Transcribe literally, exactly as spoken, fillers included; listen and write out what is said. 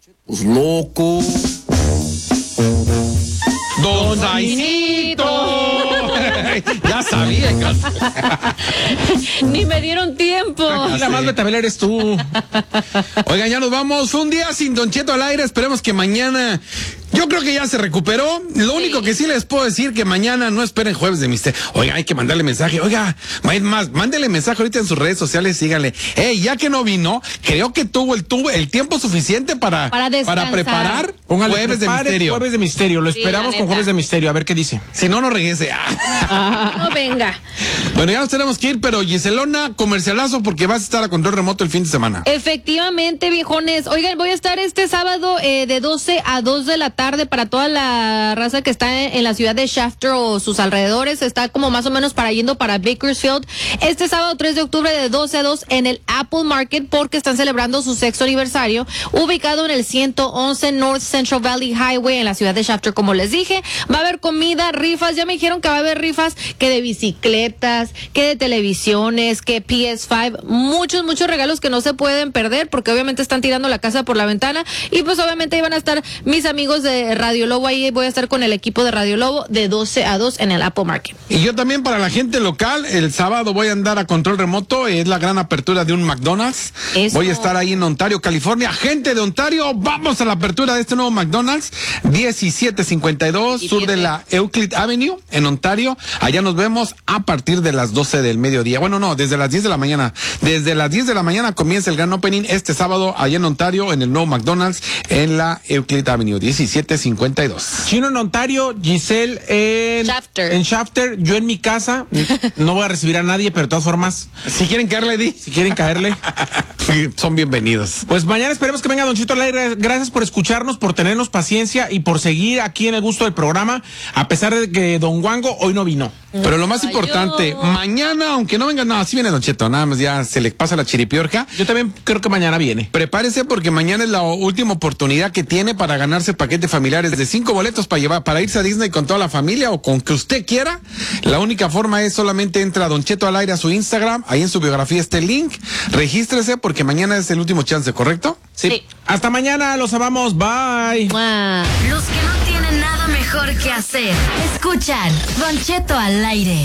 Pues loco. Don Zainito. Ya sabía. Ni me dieron tiempo. Aquí nada más Betabel eres tú. Oigan, ya nos vamos. Un día sin Don Cheto al aire. Esperemos que mañana... Yo creo que ya se recuperó. Lo único que sí les puedo decir que mañana no esperen Jueves de Misterio. Oiga, hay que mandarle mensaje. Oiga, más, mándele mensaje ahorita en sus redes sociales. Síganle. Hey, ya que no vino, creo que tuvo el tuvo el tiempo suficiente para para, para preparar Póngale, Jueves de Misterio. Jueves de Misterio. Lo Sí, esperamos con Jueves de Misterio. A ver qué dice. Si no, no regrese. No venga. Bueno, ya nos tenemos que ir, pero Giselona, comercialazo porque vas a estar a control remoto el fin de semana. Efectivamente, viejones. Oigan, voy a estar este sábado eh, de doce a dos de la tarde para toda la raza que está en, en la ciudad de Shafter o sus alrededores. Está como más o menos para yendo para Bakersfield. Este sábado tres de octubre de doce a dos en el Apple Market porque están celebrando su sexto aniversario, ubicado en el ciento once North Central Valley Highway en la ciudad de Shafter, como les dije. Va a haber comida, rifas. Ya me dijeron que va a haber rifas que de bicicletas, que de televisiones, que P S cinco. Muchos, muchos regalos que no se pueden perder porque obviamente están tirando la casa por la ventana. Y pues obviamente ahí van a estar mis amigos de Radio Lobo. Ahí voy a estar con el equipo de Radio Lobo de doce a dos en el Apple Market. Y yo también para la gente local, el sábado voy a andar a control remoto. Es la gran apertura de un McDonald's. Eso. Voy a estar ahí en Ontario, California. Gente de Ontario, vamos a la apertura de este nuevo McDonald's. diecisiete cincuenta y dos, sur de la Euclid Avenue, en Ontario. Allá nos vemos a partir de las doce del mediodía. Bueno, no, desde las diez de la mañana. Desde las diez de la mañana comienza el gran opening este sábado allá en Ontario, en el nuevo McDonald's, en la Euclid Avenue, diecisiete cincuenta y dos. Chino en Ontario, Giselle en Shafter. en Shafter, yo en mi casa. No voy a recibir a nadie, pero de todas formas, Si quieren caerle, di. si quieren caerle. Son bienvenidos. Pues mañana esperemos que venga Don Chito al aire. Gracias por escucharnos, por tenernos paciencia y por seguir aquí en el gusto del programa, a pesar de que Don Wango hoy no vino. Pero lo más Ay, importante, yo. mañana, aunque no venga, no, sí viene Don Cheto, nada más ya se le pasa la chiripiorca. Yo también creo que mañana viene. Prepárese porque mañana es la última oportunidad que tiene para ganarse paquetes familiares de cinco boletos para llevar, para irse a Disney con toda la familia o con que usted quiera. La única forma es solamente entra a Don Cheto al aire a su Instagram, ahí en su biografía está el link, regístrese porque mañana es el último chance, ¿correcto? Sí. Hasta mañana, los amamos. Bye. Mua. Los que no tienen nada mejor que hacer. Escuchan Don Cheto al aire.